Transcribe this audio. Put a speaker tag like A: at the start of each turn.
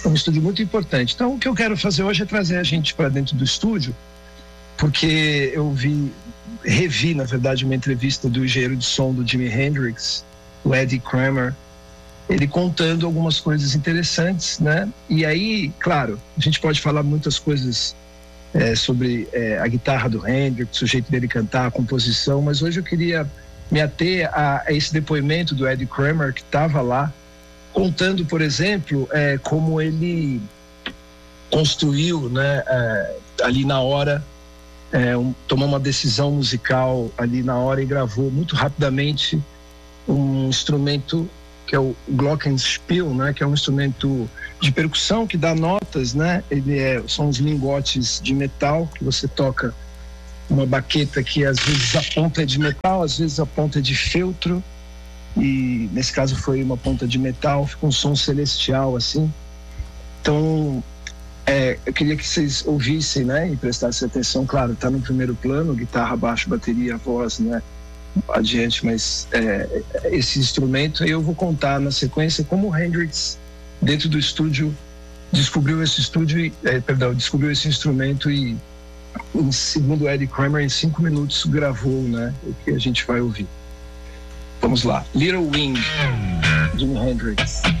A: um estúdio muito importante. Então, o que eu quero fazer hoje é trazer a gente para dentro do estúdio, porque eu revi, na verdade, uma entrevista do engenheiro de som do Jimi Hendrix, o Eddie Kramer, ele contando algumas coisas interessantes, né? E aí, claro, a gente pode falar muitas coisas sobre a guitarra do Hendrix, o jeito dele cantar, a composição, mas hoje eu queria me ater a esse depoimento do Eddie Kramer, que estava lá, contando, por exemplo, como ele construiu, né, ali na hora, tomou uma decisão musical ali na hora e gravou muito rapidamente um instrumento que é o glockenspiel, né, que é um instrumento de percussão que dá notas, né? São os lingotes de metal que você toca uma baqueta que às vezes a ponta é de metal, às vezes a ponta é de feltro, e nesse caso foi uma ponta de metal, fica um som celestial assim. Então eu queria que vocês ouvissem, né, e prestassem atenção. Claro, está no primeiro plano, guitarra, baixo, bateria, voz, né, adiante, mas esse instrumento, eu vou contar na sequência como o Hendrix, dentro do estúdio, descobriu esse instrumento e, segundo Eddie Kramer, em 5 minutos gravou, né, o que a gente vai ouvir. Vamos lá. Little Wing, Jimi Hendrix.